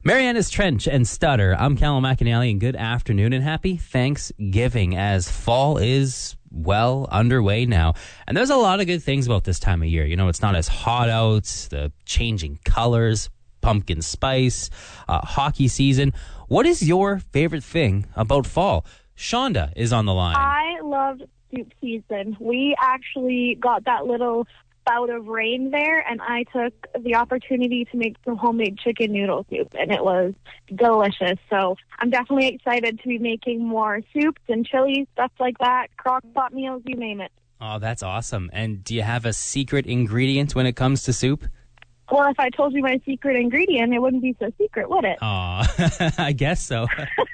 Marianas Trench and Stutter. I'm Callum McAnally, and good afternoon and happy Thanksgiving as fall is well underway now. And there's a lot of good things about this time of year. You know, it's not as hot out, the changing colors, pumpkin spice, hockey season. What is your favorite thing about fall? Shonda is on the line. I love soup season. We actually got that little bout of rain there, and I took the opportunity to make some homemade chicken noodle soup, and it was delicious. So I'm definitely excited to be making more soups and chilies, stuff like that, crock pot meals, you name it. Oh, that's awesome. And do you have a secret ingredient when it comes to soup? Well, if I told you my secret ingredient, it wouldn't be so secret, would it? Aw, I guess so.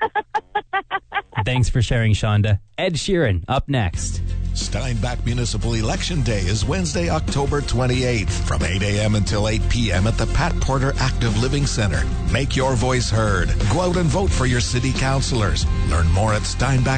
Thanks for sharing, Shonda. Ed Sheeran, up next. Steinbach Municipal Election Day is Wednesday, October 28th from 8 a.m. until 8 p.m. at the Pat Porter Active Living Center. Make your voice heard. Go out and vote for your city councilors. Learn more at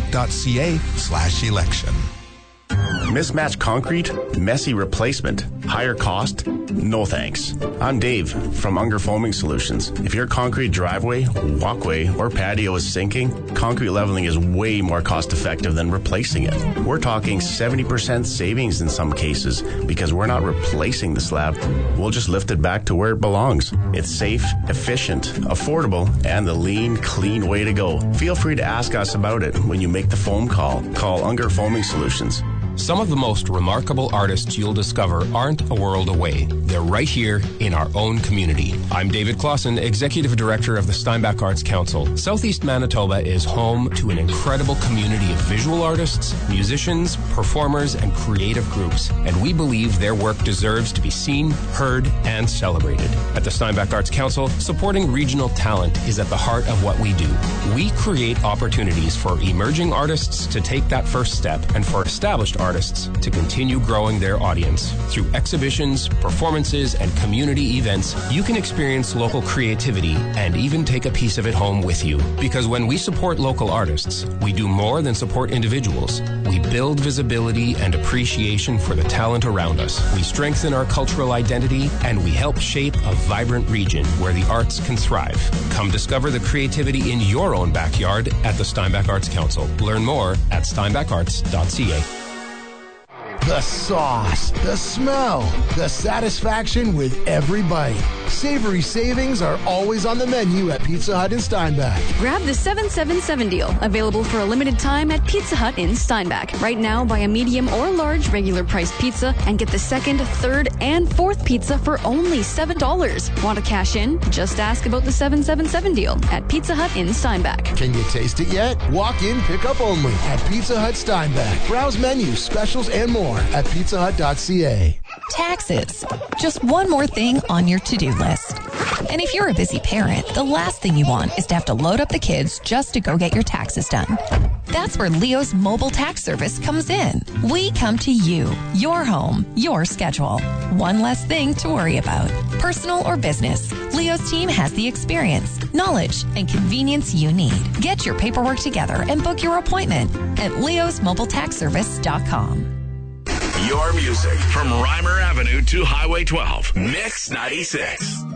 steinbach.ca/election. Mismatched concrete, messy replacement, higher cost? No thanks. I'm Dave from Unger Foaming Solutions. If your concrete driveway, walkway, or patio is sinking, concrete leveling is way more cost effective than replacing it. We're talking 70% savings in some cases because we're not replacing the slab. We'll just lift it back to where it belongs. It's safe, efficient, affordable, and the lean, clean way to go. Feel free to ask us about it when you make the foam call. Call Unger Foaming Solutions. Some of the most remarkable artists you'll discover aren't a world away. They're right here in our own community. I'm David Clausen, Executive Director of the Steinbach Arts Council. Southeast Manitoba is home to an incredible community of visual artists, musicians, performers, and creative groups, and we believe their work deserves to be seen, heard, and celebrated. At the Steinbach Arts Council, supporting regional talent is at the heart of what we do. We create opportunities for emerging artists to take that first step and for established artists to continue growing their audience. Through exhibitions, performances, and community events, you can experience local creativity and even take a piece of it home with you. Because when we support local artists, we do more than support individuals. We build visibility and appreciation for the talent around us. We strengthen our cultural identity, and we help shape a vibrant region where the arts can thrive. Come discover the creativity in your own backyard at the Steinbach Arts Council. Learn more at steinbacharts.ca. The sauce, the smell, the satisfaction with every bite. Savory savings are always on the menu at Pizza Hut in Steinbach. Grab the 777 deal, available for a limited time at Pizza Hut in Steinbach. Right now, buy a medium or large regular priced pizza and get the second, third, and fourth pizza for only $7. Want to cash in? Just ask about the 777 deal at Pizza Hut in Steinbach. Can you taste it yet? Walk in, pick up only at Pizza Hut Steinbach. Browse menus, specials, and more at pizzahut.ca. Taxes. Just one more thing on your to-do list. And if you're a busy parent, the last thing you want is to have to load up the kids just to go get your taxes done. That's where Leo's mobile tax service comes in. We come to you, your home, your schedule. One less thing to worry about. Personal or business, Leo's team has the experience, knowledge, and convenience you need. Get your paperwork together and book your appointment at leosmobiletaxservice.com. Your music from Reimer Avenue to Highway 12. Mix 96.